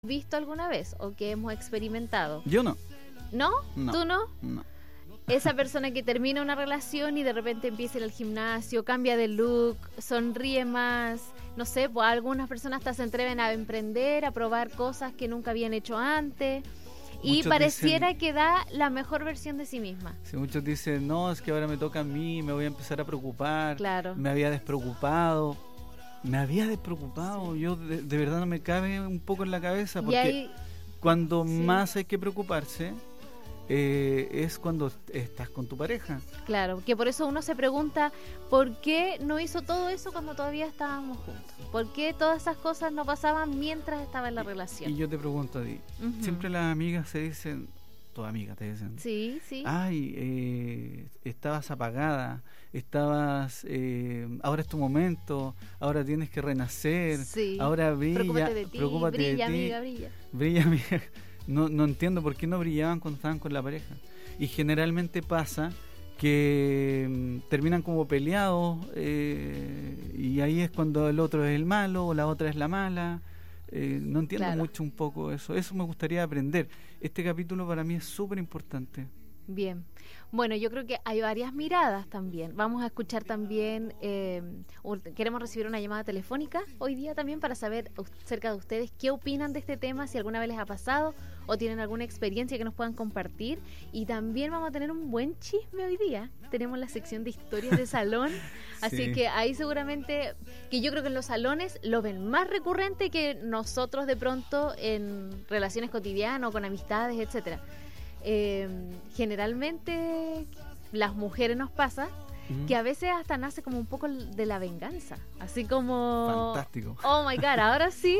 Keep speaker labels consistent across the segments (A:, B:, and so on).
A: visto alguna vez o que hemos experimentado.
B: Yo no.
A: ¿No?
B: No.
A: ¿Tú no?
B: No.
A: Esa persona que termina una relación y de repente empieza a ir al gimnasio, cambia de look, sonríe más, no sé, pues algunas personas hasta se atreven a emprender, a probar cosas que nunca habían hecho antes y
B: Muchos
A: pareciera
B: dicen,
A: que da la mejor versión de sí misma.
B: si muchos dicen, no, es que ahora me toca a mí, me voy a empezar a preocupar,
A: Claro.
B: me había despreocupado, yo de verdad no me cabe un poco en la cabeza,
A: Y
B: porque
A: ahí,
B: cuando
A: sí.
B: más hay que preocuparse es cuando estás con tu pareja.
A: claro, que por eso uno se pregunta ¿por qué no hizo todo eso cuando todavía estábamos juntos? ¿Por qué todas esas cosas no pasaban mientras estaba en la relación?
B: Y yo te pregunto a ti,
A: Ujú.
B: siempre las amigas se dicen, tus amigas te dicen,
A: Sí, sí.
B: estabas apagada, ahora es tu momento, ahora tienes que renacer,
A: Sí.
B: ahora
A: Preocúpate de ti,
B: preocúpate
A: brilla,
B: de ti,
A: amiga, brilla.
B: brilla, amiga. No entiendo por qué no brillaban cuando estaban con la pareja. Y generalmente pasa que terminan como peleados y ahí es cuando el otro es el malo o la otra es la mala. No entiendo
A: Claro.
B: mucho un poco eso me gustaría aprender. Este capítulo para mí es súper importante.
A: Bien. Bueno, yo creo que hay varias miradas también. Vamos a escuchar también, queremos recibir una llamada telefónica hoy día también para saber acerca de ustedes qué opinan de este tema, si alguna vez les ha pasado o tienen alguna experiencia que nos puedan compartir. Y también vamos a tener un buen chisme hoy día. Tenemos la sección de historias de salón, así
B: Sí.
A: que ahí seguramente, que yo creo que en los salones lo ven más recurrente que nosotros de pronto en relaciones cotidianas o con amistades, etcétera. Generalmente las mujeres nos pasa que a veces hasta nace como un poco de la venganza, así como
B: Fantástico.
A: oh my god, ahora sí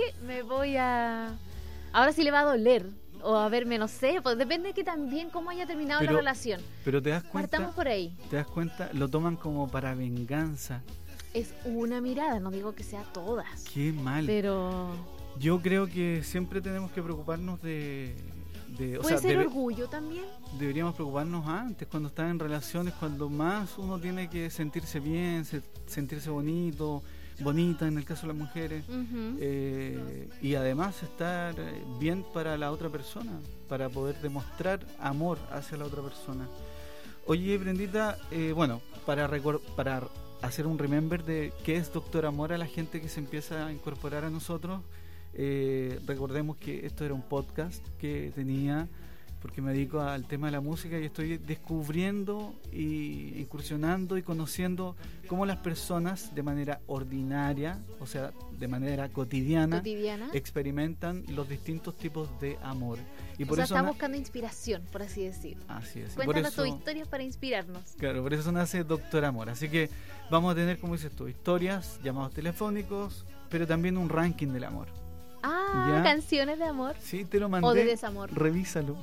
A: ahora sí le va a doler o a verme, no sé, pues depende de que también cómo haya terminado la relación.
B: Pero te das cuenta,
A: Partamos por ahí.
B: lo toman como para venganza.
A: Es una mirada, no digo que sea todas,
B: Qué mal.
A: pero
B: Yo creo que siempre tenemos que preocuparnos
A: puede ser orgullo también.
B: deberíamos preocuparnos antes, cuando estás en relaciones, cuando más uno tiene que sentirse bien, sentirse bonita en el caso de las mujeres,
A: Ujú.
B: y además estar bien para la otra persona, para poder demostrar amor hacia la otra persona. Oye, Brendita, bueno, para hacer un remember de qué es Doctor Amor a la gente que se empieza a incorporar a nosotros, recordemos que esto era un podcast que tenía, porque me dedico al tema de la música y estoy descubriendo y incursionando y conociendo cómo las personas de manera ordinaria, o sea, de manera cotidiana, experimentan los distintos tipos de amor. Y por eso
A: está buscando inspiración, por así decir.
B: Así es.
A: Cuéntanos tus historias para inspirarnos.
B: Claro, por eso nace Doctor Amor. Así que vamos a tener, como dices tú, historias, llamados telefónicos, pero también un ranking del amor.
A: ¿Ya? Canciones de amor.
B: Sí, te lo mandé.
A: O de desamor.
B: Revísalo.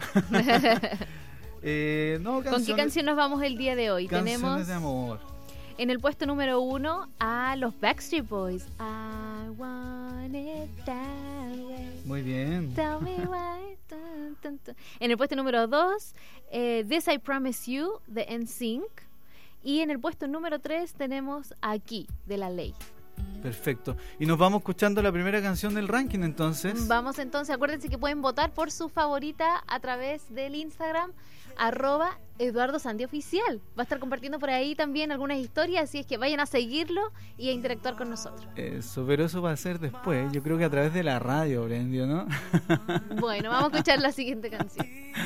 A: ¿Con qué canción nos vamos el día de hoy?
B: Canciones de amor.
A: En el puesto número 1 a los Backstreet Boys. I want it that way.
B: Muy bien.
A: Tell me why. En el puesto número 2, This I Promise You, de NSYNC. Y en el puesto número 3 tenemos Aquí, de La Ley.
B: Perfecto. Y nos vamos escuchando la primera canción del ranking, entonces.
A: Vamos entonces, acuérdense que pueden votar por su favorita a través del Instagram, @EduardoSandiOficial. Va a estar compartiendo por ahí también algunas historias, así es que vayan a seguirlo y a interactuar con nosotros.
B: Eso, pero eso va a ser después. Yo creo que a través de la radio, Brendio, ¿no?
A: Bueno, vamos a escuchar la siguiente canción.